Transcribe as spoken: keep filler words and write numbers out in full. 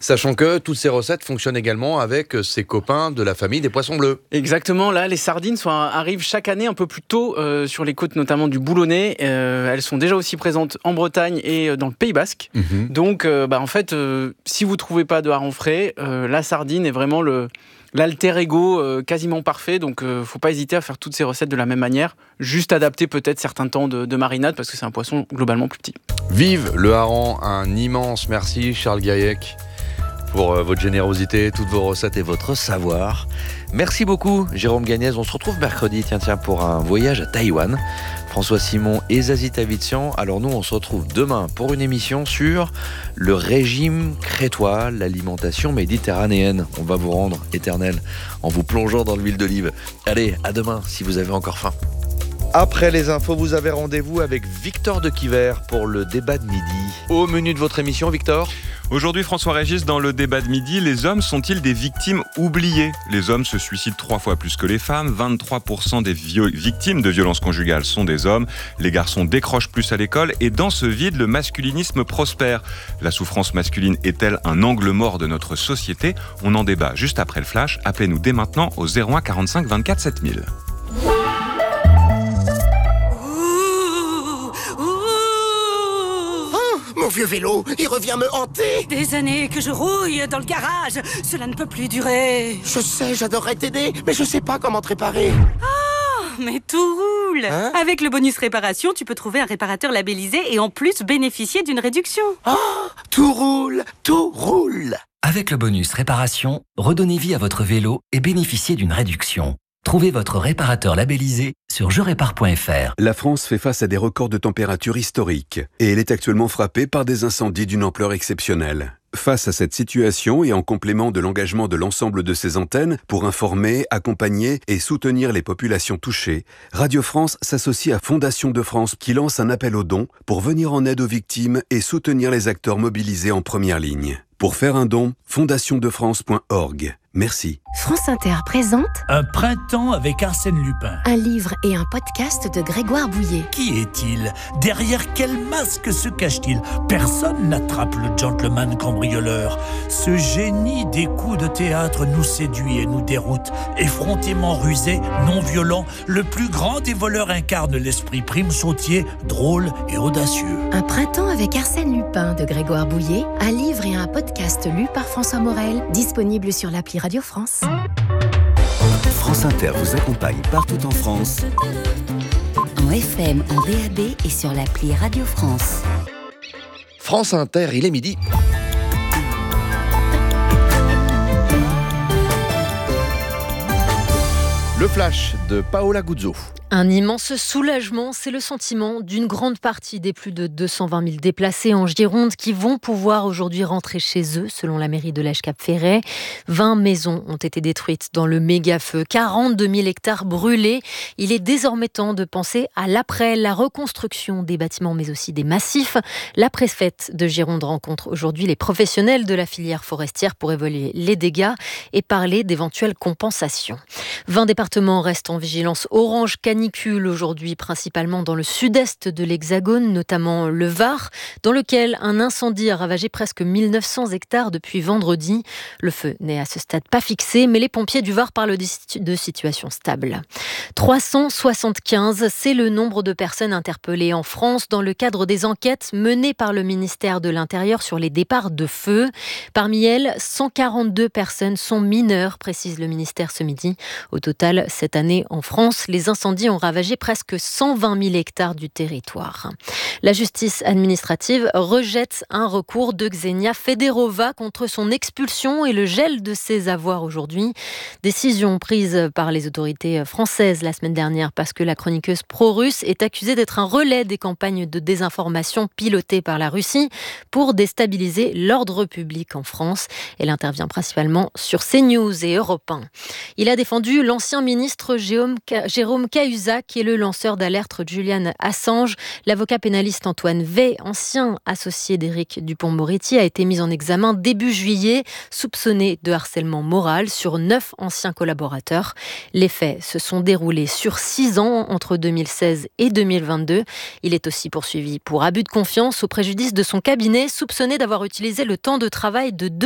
Sachant que toutes ces recettes fonctionnent également avec ses copains de la famille des poissons bleus. Exactement, là les sardines sont, arrivent chaque année un peu plus tôt euh, sur les côtes notamment du Boulonnais. Euh, elles sont déjà aussi présentes en Bretagne et dans le Pays Basque. Mmh. Donc euh, bah, en fait, euh, si vous ne trouvez pas de hareng frais, euh, la sardine est vraiment le... l'alter ego euh, quasiment parfait, donc il euh, ne faut pas hésiter à faire toutes ces recettes de la même manière, juste adapter peut-être certains temps de, de marinade parce que c'est un poisson globalement plus petit. Vive le hareng, un immense merci Charles Gaillac pour euh, votre générosité, toutes vos recettes et votre savoir. Merci beaucoup Jérôme Gagnez, on se retrouve mercredi tiens, tiens, pour un voyage à Taïwan. François Simon et Zazie Tavitian. Alors nous, on se retrouve demain pour une émission sur le régime crétois, l'alimentation méditerranéenne. On va vous rendre éternel en vous plongeant dans l'huile d'olive. Allez, à demain si vous avez encore faim. Après les infos, vous avez rendez-vous avec Victor de Quiver pour le débat de midi. Au menu de votre émission, Victor ? Aujourd'hui, François-Régis, dans le débat de midi, les hommes sont-ils des victimes oubliées ? Les hommes se suicident trois fois plus que les femmes. vingt-trois pour cent des vio- victimes de violences conjugales sont des hommes. Les garçons décrochent plus à l'école. Et dans ce vide, le masculinisme prospère. La souffrance masculine est-elle un angle mort de notre société ? On en débat juste après le flash. Appelez-nous dès maintenant au zéro un quarante-cinq vingt-quatre sept mille. Mon vieux vélo, il revient me hanter. Des années que je rouille dans le garage. Cela ne peut plus durer. Je sais, j'adorerais t'aider, mais je sais pas comment te réparer. Oh, mais tout roule. Hein ? Avec le bonus réparation, tu peux trouver un réparateur labellisé et en plus bénéficier d'une réduction. Oh, tout roule, tout roule. Avec le bonus réparation, redonnez vie à votre vélo et bénéficiez d'une réduction. Trouvez votre réparateur labellisé sur je répare point f r. La France fait face à des records de température historiques et elle est actuellement frappée par des incendies d'une ampleur exceptionnelle. Face à cette situation et en complément de l'engagement de l'ensemble de ses antennes pour informer, accompagner et soutenir les populations touchées, Radio France s'associe à Fondation de France qui lance un appel aux dons pour venir en aide aux victimes et soutenir les acteurs mobilisés en première ligne. Pour faire un don, fondation de france point org. Merci. France Inter présente Un printemps avec Arsène Lupin. Un livre et un podcast de Grégoire Bouillet. Qui est-il ? Derrière quel masque se cache-t-il ? Personne n'attrape le gentleman cambrioleur. Ce génie des coups de théâtre nous séduit et nous déroute. Effrontément rusé, non violent, le plus grand des voleurs incarne l'esprit prime sautier, drôle et audacieux. Un printemps avec Arsène Lupin de Grégoire Bouillet. Un livre et un podcast lu par François Morel, disponible sur l'appli Radio France. France Inter vous accompagne partout en France. En F M, en D A B et sur l'appli Radio France. France Inter, il est midi. Le flash de Paola Guzzo. Un immense soulagement, c'est le sentiment d'une grande partie des plus de deux cent vingt mille déplacés en Gironde qui vont pouvoir aujourd'hui rentrer chez eux, selon la mairie de Lège-Cap-Ferret. vingt maisons ont été détruites dans le méga-feu, quarante-deux mille hectares brûlés. Il est désormais temps de penser à l'après, la reconstruction des bâtiments, mais aussi des massifs. La préfète de Gironde rencontre aujourd'hui les professionnels de la filière forestière pour évaluer les dégâts et parler d'éventuelles compensations. vingt départements restent en vigilance orange canicule aujourd'hui, principalement dans le sud-est de l'Hexagone, notamment le Var, dans lequel un incendie a ravagé presque mille neuf cents hectares depuis vendredi. Le feu n'est à ce stade pas fixé, mais les pompiers du Var parlent de situation stable. trois cent soixante-quinze, c'est le nombre de personnes interpellées en France dans le cadre des enquêtes menées par le ministère de l'Intérieur sur les départs de feu. Parmi elles, cent quarante-deux personnes sont mineures, précise le ministère ce midi. Au total, cette année en France, les incendies ont ravagé presque cent vingt mille hectares du territoire. La justice administrative rejette un recours de Xenia Federova contre son expulsion et le gel de ses avoirs aujourd'hui. Décision prise par les autorités françaises la semaine dernière parce que la chroniqueuse pro-russe est accusée d'être un relais des campagnes de désinformation pilotées par la Russie pour déstabiliser l'ordre public en France. Elle intervient principalement sur CNews et Europe un. Il a défendu l'ancien ministre Jérôme Cahuzac, qui est le lanceur d'alerte Julian Assange. L'avocat pénaliste Antoine Wey, ancien associé d'Éric Dupond-Moretti, a été mis en examen début juillet, soupçonné de harcèlement moral sur neuf anciens collaborateurs. Les faits se sont déroulés sur six ans, entre deux mille seize et deux mille vingt-deux. Il est aussi poursuivi pour abus de confiance au préjudice de son cabinet, soupçonné d'avoir utilisé le temps de travail de deux